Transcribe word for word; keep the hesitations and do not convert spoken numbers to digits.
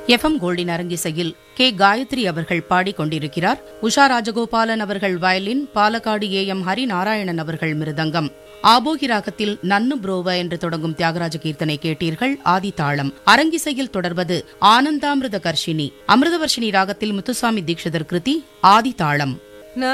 F M கோல்டின் அரங்கிசையில் K Gayatri அவர்கள் பாடிக்கொண்டிருக்கிறார். உஷா ராஜகோபாலன் அவர்கள் violin, Palakkad A M Harinarayanan அவர்கள் மிருதங்கம். ஆபோகி ராகத்தில் நன்னு புரோவ என்று தொடங்கும் தியாகராஜ கீர்த்தனை கேட்டீர்கள். ஆதி தாளம். அரங்கிசையில் தொடர்வது ஆனந்தாமிருத கர்ஷினி. அமிர்தவர்ஷினி ராகத்தில் முத்துசாமி தீட்சிதர் கிருதி. ஆதி தாளம்.